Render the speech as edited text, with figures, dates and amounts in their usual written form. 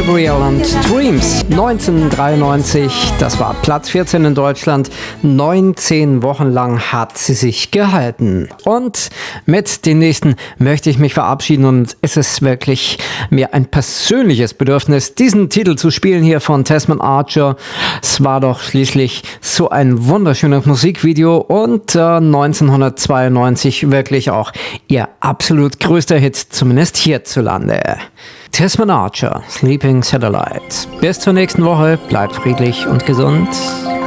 Gabriel und Dreams 1993, das war Platz 14 in Deutschland, 19 Wochen lang hat sie sich gehalten. Und mit den nächsten möchte ich mich verabschieden und es ist wirklich mir ein persönliches Bedürfnis, diesen Titel zu spielen hier von Desmond Archer. Es war doch schließlich so ein wunderschönes Musikvideo und 1992 wirklich auch ihr absolut größter Hit, zumindest hierzulande. Desmond Archer, Sleeping Satellite. Bis zur nächsten Woche, bleibt friedlich und gesund.